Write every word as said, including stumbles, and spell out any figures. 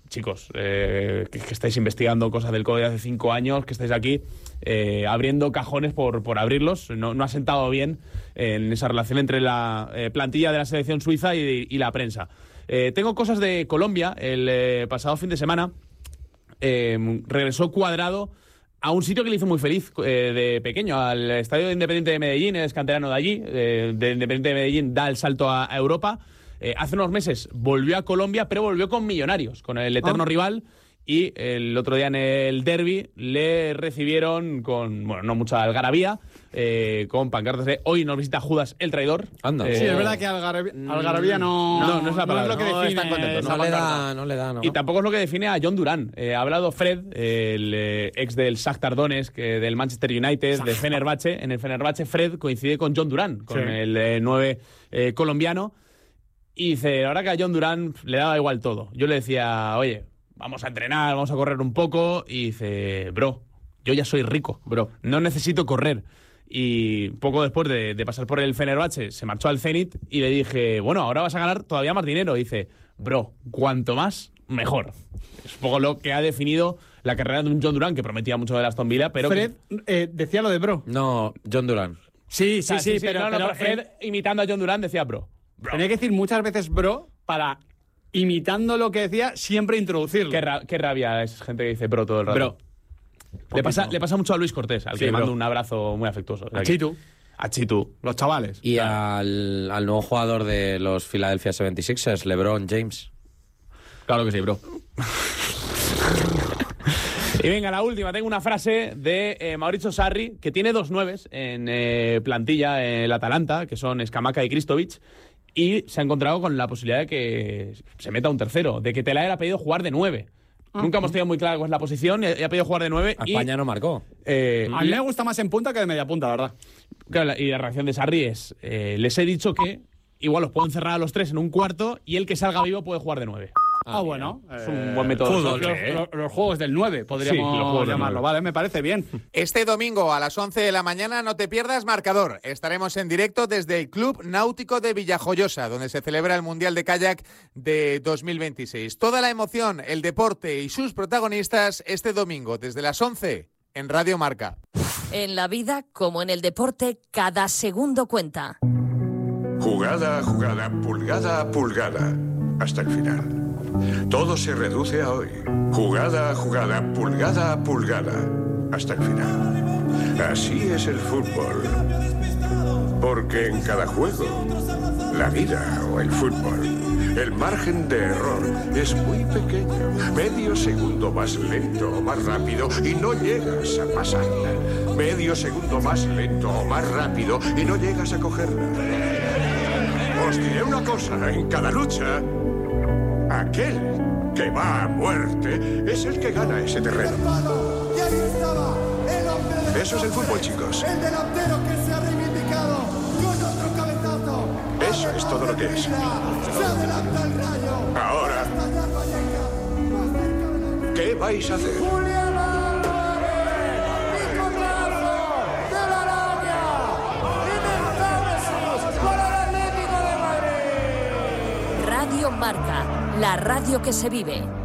chicos, eh, que, que estáis investigando cosas del COVID hace cinco años, que estáis aquí eh, abriendo cajones por, por abrirlos. No, no ha sentado bien eh, en esa relación entre la eh, plantilla de la selección suiza y, y la prensa. Eh, tengo cosas de Colombia. El eh, pasado fin de semana eh, regresó Cuadrado a un sitio que le hizo muy feliz eh, de pequeño, al Estadio de Independiente de Medellín. Es canterano de allí, eh, de Independiente de Medellín da el salto a, a Europa. Eh, hace unos meses volvió a Colombia, pero volvió con Millonarios, con el eterno ah. rival, y el otro día en el derbi le recibieron con, bueno, no mucha algarabía, eh, con pancartas de "Hoy nos visita Judas el traidor". Anda. Eh, sí, es verdad que algarabía, algarabía no, no, no es la palabra. No es lo que no, define, están contentos, no, no, le da, no le da, no. Y tampoco es lo que define a John Durán. Eh, ha hablado Fred, el eh, ex del Shakhtar Donetsk, que del Manchester United, de Fenerbahce. En el Fenerbahce, Fred coincide con John Durán, con sí. el eh, nueve eh, colombiano. Y dice, ahora que a John Durán le daba igual todo. Yo le decía, oye, vamos a entrenar, vamos a correr un poco. Y dice, bro, yo ya soy rico, bro, no necesito correr. Y poco después de, de pasar por el Fenerbahce, se marchó al Zenit y le dije, bueno, ahora vas a ganar todavía más dinero. Y dice, bro, cuanto más, mejor. Es un poco lo que ha definido la carrera de un John Durán, que prometía mucho de la Aston Villa, pero... Fred que... eh, decía lo de bro. No, John Durán. Sí, sí, ah, sí, sí, sí, pero... No, no, pero, pero Fred, eh, imitando a John Durán, decía bro. Bro. Tenía que decir muchas veces bro para, imitando lo que decía, siempre introducirlo. Qué, ra- qué rabia es gente que dice bro todo el rato. Bro. Le pasa, le pasa mucho a Luis Cortés, al sí, que le bro. mando un abrazo muy afectuoso. A Chitu. A Chitu. Los chavales. Y claro. al, al nuevo jugador de los Philadelphia setenta y seis ers, LeBron James. Claro que sí, bro. Y venga, la última. Tengo una frase de eh, Mauricio Sarri, que tiene dos nueves en eh, plantilla en el Atalanta, que son Scamacca y Kristovic, y se ha encontrado con la posibilidad de que se meta un tercero, de que Telaer ha pedido jugar de nueve. Uh-huh. Nunca hemos tenido muy claro cuál es la posición, y ha pedido jugar de nueve. A y, España no marcó. Eh, a mí me gusta más en punta que de media punta, la verdad. Claro, y la reacción de Sarri es, eh, les he dicho que igual los puedo encerrar a los tres en un cuarto y el que salga vivo puede jugar de nueve. Ah, ah bueno. Es un eh, buen método. Fútbol, los, ¿eh? los, los juegos del nueve, podríamos sí, los juegos llamarlo. Vale, me parece bien. Este domingo a las once de la mañana no te pierdas Marcador. Estaremos en directo desde el Club Náutico de Villajoyosa, donde se celebra el Mundial de Kayak de dos mil veintiséis. Toda la emoción, el deporte y sus protagonistas este domingo desde las once en Radio Marca. En la vida, como en el deporte, cada segundo cuenta. Jugada a jugada, pulgada a pulgada, hasta el final. Todo se reduce a hoy. Jugada a jugada, pulgada a pulgada, hasta el final. Así es el fútbol. Porque en cada juego, la vida o el fútbol, el margen de error es muy pequeño. Medio segundo más lento o más rápido y no llegas a pasarla. Medio segundo más lento o más rápido y no llegas a cogerla. Os diré una cosa, en cada lucha, aquel que va a muerte es el que gana ese terreno. Eso es el fútbol, chicos. El delantero que se ha reivindicado con otro cabezazo. Eso es todo lo que es. Se adelanta el Rayo. Ahora, ¿qué vais a hacer? Radio Marca, la radio que se vive.